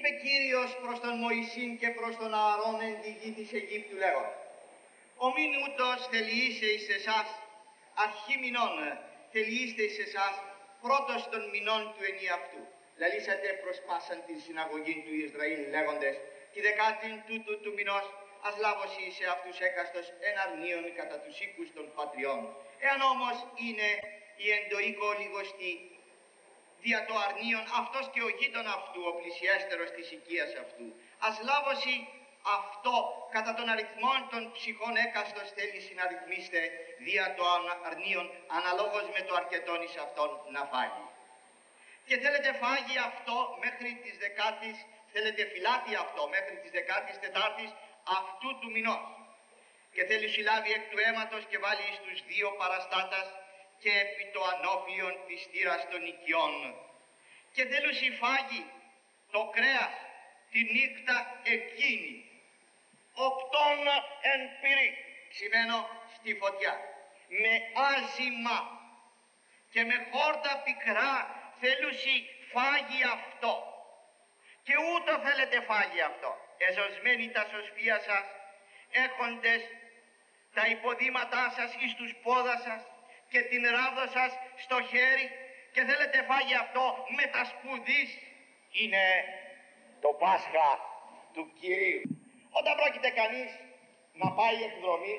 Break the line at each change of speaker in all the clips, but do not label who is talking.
είπε Κύριος προς τον Μωυσήν και προς τον Ααρών εν τη γη της Αιγύπτου λέγον: ο μήν ούτως θελιείσαι εις εσάς αρχή μηνών, θελιείστε εις εσάς πρώτος των μηνών του ενιαυτού. Λαλήσατε προς πάσαν την συναγωγή του Ισραήλ λέγοντες: τη δεκάτην τούτου του μηνός ας λάβωσι σε αυτούς έκαστος εν αρνίον κατά τους οίκους των πατριών. Εάν όμως είναι η εντοίκο λιγοστή δια το αρνίον αυτός και ο γείτον αυτού, ο πλησιέστερος της οικίας αυτού, ας λάβωσι αυτό κατά των αριθμών των ψυχών έκαστος θέλει συναριθμίστε δια το αρνίον αναλόγως με το αρκετόν εις αυτόν να φάγει. Και θέλετε φάγει αυτό μέχρι της δεκάτης, θέλετε φυλάτει αυτό μέχρι της 14ης αυτού του μηνός. Και θέλει συλλάβει εκ του αίματος και βάλει εις τους δύο παραστάτας και επί το ανώπιον της στήρας των οικειών. Και θέλουσι φάγει το κρέας τη νύχτα εκείνη, οπτών εν πυρή, σημαίνω στη φωτιά, με άζημα και με χόρτα πικρά θέλουσι φάγει αυτό. Και ούτω θέλετε φάγει αυτό, εζωσμένοι τα σωσφία σας, έχοντες τα υποδήματά σας εις τους πόδας σας και την ράβδο σας στο χέρι, και θέλετε φάγει αυτό με τα σπουδής. Είναι το Πάσχα του Κυρίου. Όταν πρόκειται κανείς να πάει εκδρομή,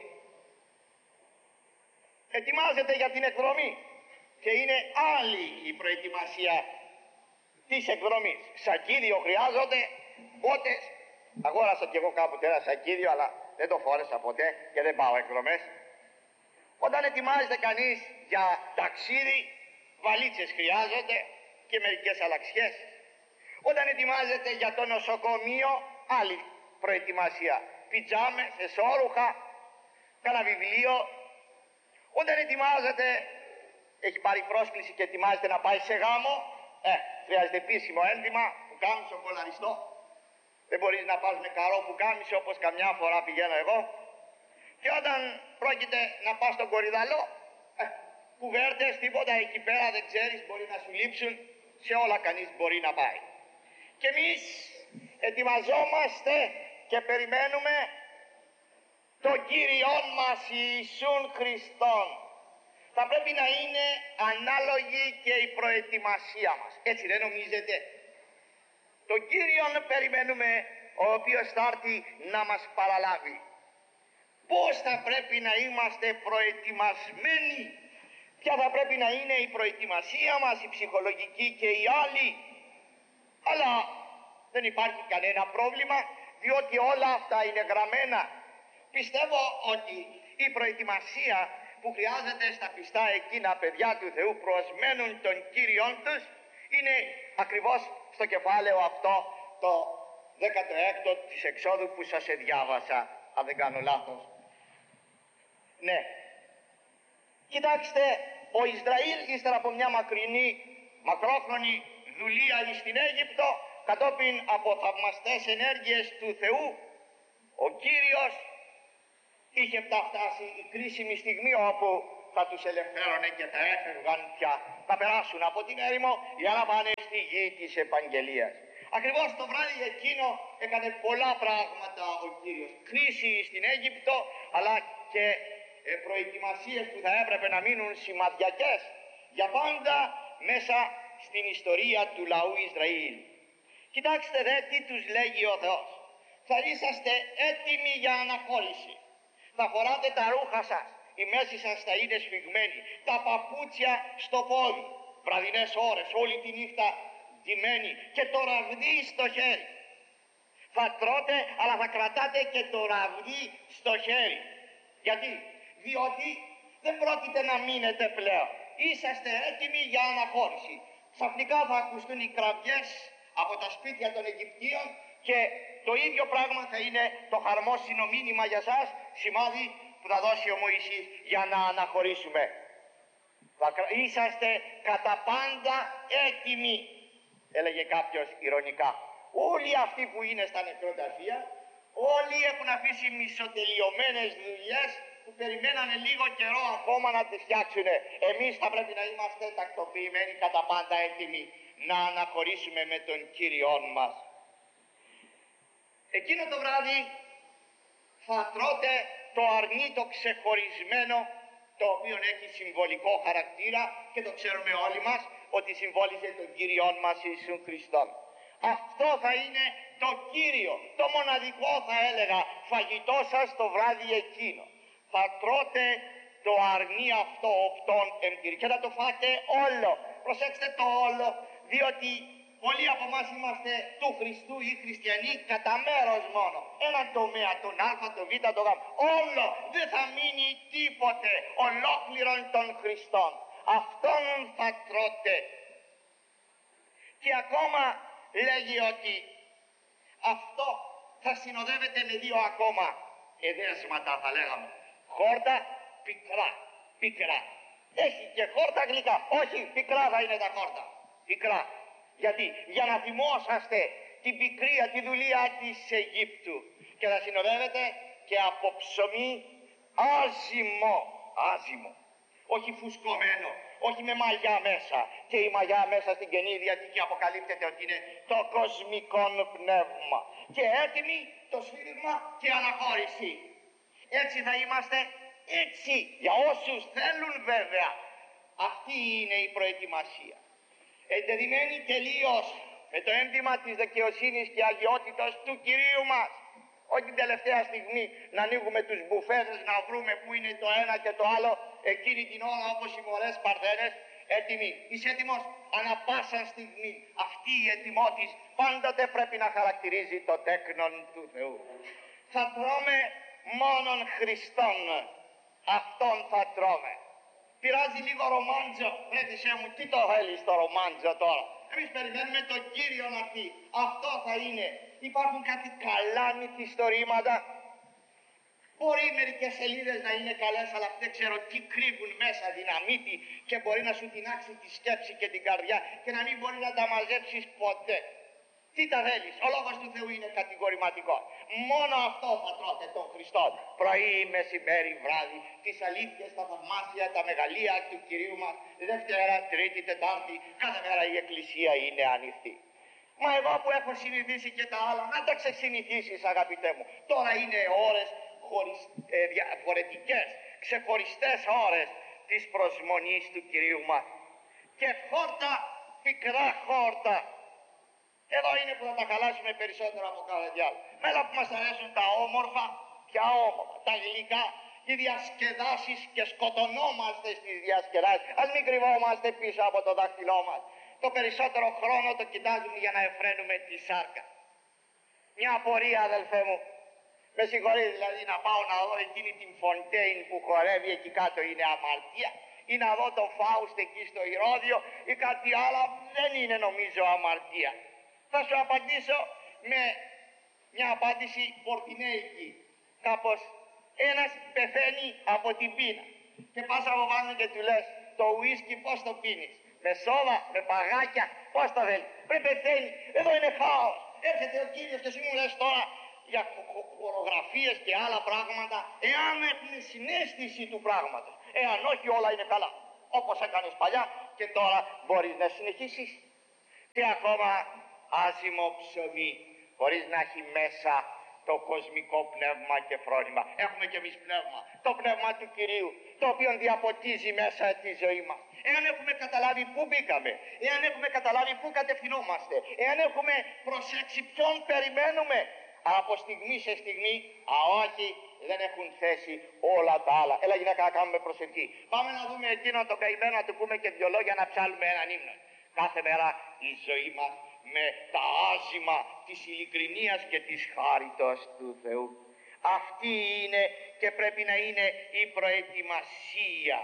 ετοιμάζεται για την εκδρομή και είναι άλλη η προετοιμασία της εκδρομής. Σακίδιο χρειάζονται, μπότες. Αγόρασα κι εγώ κάποτε ένα σακίδιο, αλλά δεν το φόρεσα ποτέ και δεν πάω εκδρομές. Όταν ετοιμάζεται κανείς για ταξίδι, βαλίτσες χρειάζονται και μερικές αλλαξιές. Όταν ετοιμάζεται για το νοσοκομείο, άλλη προετοιμασία. Πιτζάμες, εσώρουχα, κάνα βιβλίο. Όταν ετοιμάζεται, έχει πάρει πρόσκληση και ετοιμάζεται να πάει σε γάμο, χρειάζεται επίσημο ένδυμα, πουκάμισο κολαριστό. Δεν μπορείς να πας με καρό πουκάμισο όπως καμιά φορά πηγαίνω εγώ. Και όταν πρόκειται να πας στον Κορυδαλό, κουβέρτες, τίποτα εκεί πέρα δεν ξέρεις, μπορεί να σου λείψουν, σε όλα κανείς μπορεί να πάει. Και εμείς ετοιμαζόμαστε και περιμένουμε τον Κύριον μας Ιησούν Χριστόν. Θα πρέπει να είναι ανάλογη και η προετοιμασία μας. Έτσι δεν νομίζετε? Τον Κύριον περιμένουμε, ο οποίος θα έρθει να μας παραλάβει. Πώς θα πρέπει να είμαστε προετοιμασμένοι, ποια θα πρέπει να είναι η προετοιμασία μας, η ψυχολογική και η άλλη. Αλλά δεν υπάρχει κανένα πρόβλημα, διότι όλα αυτά είναι γραμμένα. Πιστεύω ότι η προετοιμασία που χρειάζεται στα πιστά εκείνα παιδιά του Θεού προσμένουν τον Κύριον τους είναι ακριβώς στο κεφάλαιο αυτό, το 16ο της Εξόδου που σας διάβασα, αν δεν κάνω λάθος. Ναι. Κοιτάξτε, ο Ισραήλ ύστερα από μια μακρόχρονη δουλεία στην Αίγυπτο, κατόπιν από θαυμαστές ενέργειες του Θεού, ο Κύριος είχε φτάσει η κρίσιμη στιγμή όπου θα τους ελευθέρωνε και θα έφευγαν πια, θα περάσουν από την έρημο για να πάνε στη γη της επαγγελίας. Ακριβώς το βράδυ εκείνο έκανε πολλά πράγματα ο Κύριος. Κρίση στην Αίγυπτο, αλλά και προετοιμασίες που θα έπρεπε να μείνουν σημαδιακές για πάντα μέσα στην ιστορία του λαού Ισραήλ. Κοιτάξτε δε τι τους λέγει ο Θεός. Θα είσαστε έτοιμοι για αναχώρηση. Θα φοράτε τα ρούχα σας, η μέση σας θα είναι σφιγμένη, τα παπούτσια στο πόδι, βραδινές ώρες, όλη τη νύχτα ντυμένοι και το ραβδί στο χέρι. Θα τρώτε, αλλά θα κρατάτε και το ραβδί στο χέρι. Γιατί? Διότι δεν πρόκειται να μείνετε πλέον. Είσαστε έτοιμοι για αναχώρηση. Ξαφνικά θα ακουστούν οι κραυγές από τα σπίτια των Αιγυπτίων και το ίδιο πράγμα θα είναι το χαρμόσυνο μήνυμα για σας, σημάδι που θα δώσει ο Μωυσής για να αναχωρήσουμε. Είσαστε κατά πάντα έτοιμοι, έλεγε κάποιος ηρωνικά. Όλοι αυτοί που είναι στα νεκροταφεία, όλοι έχουν αφήσει μισοτελειωμένες δουλειές που περιμένανε λίγο καιρό ακόμα να τις φτιάξουν. Εμείς θα πρέπει να είμαστε τακτοποιημένοι, κατά πάντα έτοιμοι να αναχωρήσουμε με τον Κύριον μας. Εκείνο το βράδυ θα τρώτε το αρνί το ξεχωρισμένο, το οποίο έχει συμβολικό χαρακτήρα και το ξέρουμε όλοι μας ότι συμβόλιζε τον Κύριον μας Ιησού Χριστόν. Αυτό θα είναι το Κύριο, το μοναδικό θα έλεγα φαγητό σας το βράδυ εκείνο. Θα τρώτε το αρνί αυτό οπτών εμπειρί και θα το φάτε όλο. Προσέξτε το όλο, διότι πολλοί από εμάς είμαστε του Χριστού ή χριστιανοί κατά μέρος μόνο. Έναν τομέα, τον Α, τον Β, τον Γ. Όλο, δεν θα μείνει τίποτε ολόκληρον των Χριστών. Αυτόν θα τρώτε. Και ακόμα λέγει ότι αυτό θα συνοδεύεται με δύο ακόμα εδέσματα, θα λέγαμε. Χόρτα πικρά. Έχει και χόρτα γλυκά. Όχι, πικρά θα είναι τα χόρτα. Πικρά. Γιατί? Για να θυμόσαστε την πικρία, τη δουλεία της Αιγύπτου. Και θα συνοδεύεται και από ψωμί άζυμο. Όχι φουσκωμένο, όχι με μαλλιά μέσα. Και η μαλλιά μέσα στην Καινή Διαθήκη αποκαλύπτεται ότι είναι το κοσμικό πνεύμα. Και έτοιμη το σφύριγμα και αναχώρηση. Έτσι θα είμαστε, έτσι, για όσους θέλουν βέβαια. Αυτή είναι η προετοιμασία. Εντεδειμένη τελείως με το ένδυμα της δικαιοσύνης και αγιότητας του Κυρίου μας. Όχι την τελευταία στιγμή να ανοίγουμε τους μπουφέδες να βρούμε που είναι το ένα και το άλλο, εκείνη την ώρα όπως οι μωρές παρθένες, έτοιμοι. Είσαι έτοιμος ανά πάσα στιγμή. Αυτή η ετοιμότης πάντοτε πρέπει να χαρακτηρίζει το τέκνον του Θεού. Θα τρώμε μόνον Χριστόν. Αυτόν θα τρώμε. Πειράζει λίγο ρομάντζο. Πρέτησέ μου, τι το θέλεις το ρομάντζο τώρα? Εμείς περιμένουμε τον Κύριο να πει. Αυτό θα είναι. Υπάρχουν κάτι καλά μυθιστορήματα. Μπορεί μερικές σελίδες να είναι καλές, αλλά δεν ξέρω τι κρύβουν μέσα δυναμίτη και μπορεί να σου τινάξει τη σκέψη και την καρδιά και να μην μπορεί να τα μαζέψεις ποτέ. Τι τα θέλεις? Ο λόγος του Θεού είναι κατηγορηματικό. Μόνο αυτό θα τρώτε τον Χριστό. Πρωί, μεσημέρι, βράδυ, τις αλήθειες, τα θαυμάσια, τα μεγαλεία του Κυρίου μας. Δευτέρα, Τρίτη, Τετάρτη, κάθε μέρα η Εκκλησία είναι ανοιχτή. Μα εγώ που έχω συνηθίσει και τα άλλα, να τα ξεσυνηθίσεις αγαπητέ μου. Τώρα είναι ώρες διαφορετικές, ξεχωριστές ώρες της προσμονής του Κυρίου μας. Και χόρτα, πικρά χόρτα. Εδώ είναι που θα τα χαλάσουμε περισσότερο από κάθε τι άλλο. Μέλα που μας αρέσουν τα όμορφα, πια όμορφα, τα γλυκά, οι διασκεδάσεις και σκοτωνόμαστε στις διασκεδάσεις. Ας μην κρυβόμαστε πίσω από το δάχτυλό μας. Το περισσότερο χρόνο το κοιτάζουμε για να εφραίνουμε τη σάρκα. Μια απορία αδελφέ μου. Με συγχωρείτε δηλαδή να πάω να δω εκείνη την Φοντέιν που χορεύει εκεί κάτω, είναι αμαρτία? Ή να δω τον Φάουστ εκεί στο Ηρώδειο ή κάτι άλλο? Δεν είναι νομίζω αμαρτία. Θα σου απαντήσω με μια απάντηση πορτινέικη. Κάπως ένας πεθαίνει από την πείνα και πας από πάνω και του λες το ουίσκι πώς το πίνεις? Με σόδα, με παγάκια, πώς το θέλει? Πρέπει πεθαίνει, εδώ είναι χάος. Έρχεται ο Κύριος και εσύ μου λες τώρα για χορογραφίες και άλλα πράγματα, εάν έχουμε συναίσθηση του πράγματος. Εάν όχι, όλα είναι καλά. Όπως έκανες παλιά και τώρα μπορείς να συνεχίσεις. Και ακόμα άζυμο ψωμί, χωρίς να έχει μέσα το κοσμικό πνεύμα και φρόνημα. Έχουμε κι εμείς πνεύμα, το πνεύμα του Κυρίου, το οποίο διαποτίζει μέσα τη ζωή μας. Εάν έχουμε καταλάβει πού μπήκαμε, εάν έχουμε καταλάβει πού κατευθυνόμαστε, εάν έχουμε προσέξει ποιον περιμένουμε, από στιγμή σε στιγμή, όχι, δεν έχουν θέση όλα τα άλλα. Έλα γυναίκα να κάνουμε προσευχή. Πάμε να δούμε εκείνον τον καημένο, να του πούμε και δυο λόγια, να ψάλουμε έναν ύμνο. Κάθε μέρα η ζωή μας με τα άζημα της ειλικρινίας και της χάριτος του Θεού. Αυτή είναι και πρέπει να είναι η προετοιμασία.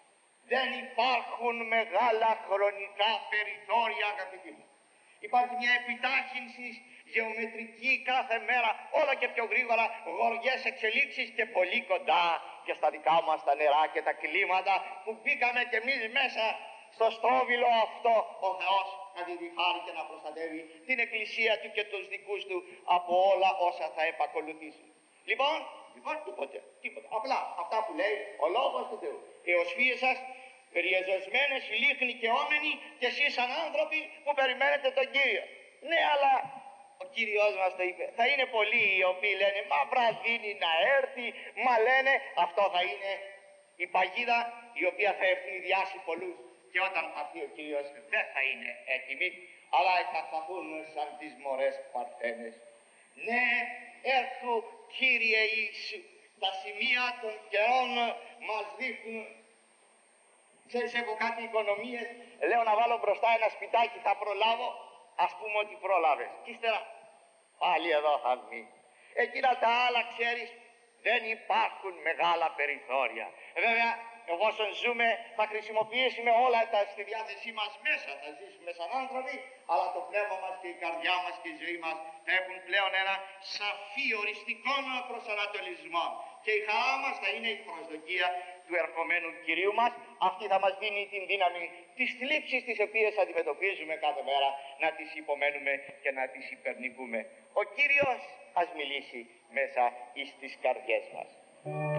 Δεν υπάρχουν μεγάλα χρονικά περιθώρια αγαπητοί μου. Υπάρχει μια επιτάχυνση γεωμετρική κάθε μέρα, όλο και πιο γρήγορα, γοργές εξελίξεις και πολύ κοντά και στα δικά μας τα νερά και τα κλίματα που μπήκαμε κι εμείς μέσα στο στρόβιλο αυτό. Ο Θεός να τη διχάρει και να προστατεύει την Εκκλησία του και τους δικούς του από όλα όσα θα επακολουθήσουν. Λοιπόν, τίποτε. Απλά αυτά που λέει ο Λόγος του Θεού. Και ως φύες σας περιεζωσμένες, ηλίχνοι και όμενοι, και εσείς σαν άνθρωποι που περιμένετε τον Κύριο. Ναι, αλλά ο Κύριος μας το είπε. Θα είναι πολλοί οι οποίοι λένε μα βραδύνει να έρθει, μα λένε αυτό θα είναι η παγίδα η οποία θα ευνηδιάσει πολλούς. Και όταν έρθει ο Κύριος δεν θα είναι έτοιμοι, αλλά θα σταθούν σαν τις μωρές παρθένες. Ναι, έρθου Κύριε Ιησού. Τα σημεία των καιρών μας δείχνουν. Ξέρεις, έχω κάτι οικονομίες, λέω να βάλω μπροστά ένα σπιτάκι, θα προλάβω, ας πούμε ότι πρόλαβες. Και ύστερα πάλι εδώ θα βγει. Εκείνα τα άλλα, ξέρεις, δεν υπάρχουν μεγάλα περιθώρια. Βέβαια, εφόσον ζούμε, θα χρησιμοποιήσουμε όλα τα στη διάθεσή μας μέσα, θα ζήσουμε σαν άνθρωποι, αλλά το πνεύμα μας και η καρδιά μας και η ζωή μας θα έχουν πλέον ένα σαφή οριστικό προσανατολισμό. Και η χαρά μας θα είναι η προσδοκία του ερχομένου Κυρίου μας. Αυτή θα μας δίνει την δύναμη της θλίψης τις οποίες αντιμετωπίζουμε κάθε μέρα να τις υπομένουμε και να τις υπερνικούμε. Ο Κύριος ας μιλήσει μέσα εις τις καρδιές μας.